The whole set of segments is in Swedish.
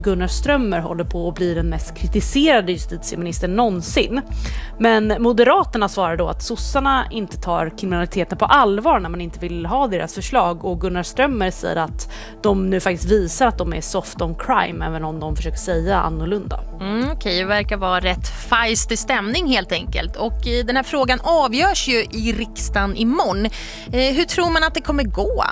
Gunnar Strömmer håller på att bli den mest kritiserade justitieministern någonsin. Men Moderaterna svarar då att sossarna inte tar kriminaliteten på allvar när man inte vill ha deras förslag, och Gunnar Strömmer säger att de nu faktiskt visar att de är soft on crime, även om de försöker säga annorlunda. Okej, det verkar vara rätt feisty stämning helt enkelt. Och den här frågan avgörs ju i riksdagen imorgon. Hur tror man att det kommer gå?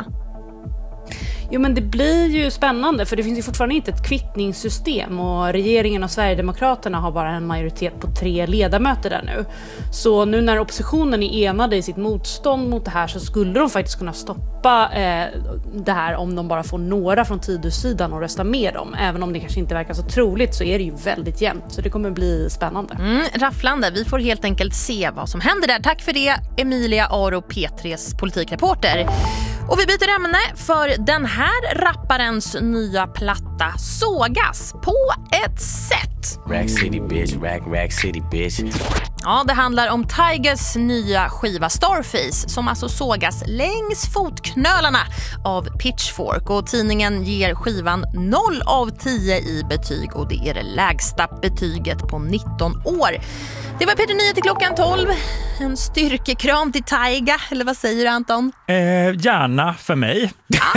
Jo, men det blir ju spännande, för det finns ju fortfarande inte ett kvittningssystem och regeringen och Sverigedemokraterna har bara en majoritet på 3 ledamöter där nu. Så nu när oppositionen är enade i sitt motstånd mot det här så skulle de faktiskt kunna stoppa det här om de bara får några från Tidösidan och rösta med dem. Även om det kanske inte verkar så troligt så är det ju väldigt jämnt, så det kommer bli spännande. Rafflande, vi får helt enkelt se vad som händer där. Tack för det, Emilia Aro Petres politikreporter. Och vi byter ämne, för den här rapparens nya platta sågas på ett sätt. Rack City bitch, rack city bitch. Ja, det handlar om Tygas nya skiva Starface, som alltså sågas längs fotknölarna av Pitchfork, och tidningen ger skivan 0 av 10 i betyg, och det är det lägsta betyget på 19 år. Det var Peter Nyheter klockan 12. En styrkekram till Tyga, eller vad säger du, Anton? Gärna för mig.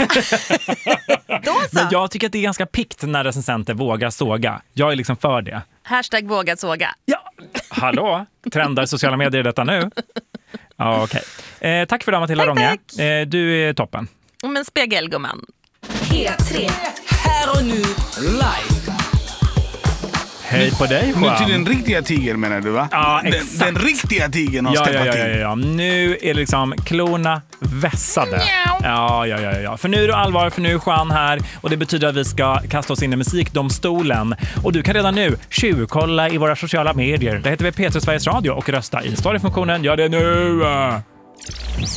Då så. Men jag tycker att det är ganska pikt när recensenter vågar såga. Jag är liksom för det. Hashtag vågat såga. Ja, hallå? Trendar sociala medier i detta nu? Ja, okej. Tack för det, Matilda Ronge. Du är toppen. Men spegelgumman. P3. Här och nu, live. Hej på dig, Juan. Men till den riktiga tigern menar du, va? Ja, exakt. Den riktiga tigern har steppat in. Ja. Nu är liksom klorna vässade. Ja. För nu är det allvar, för nu är Juan här. Och det betyder att vi ska kasta oss in i musikdomstolen. Och du kan redan nu tjuvkolla i våra sociala medier. Det heter vi P3 Sveriges Radio, och rösta i storyfunktionen. Gör det nu!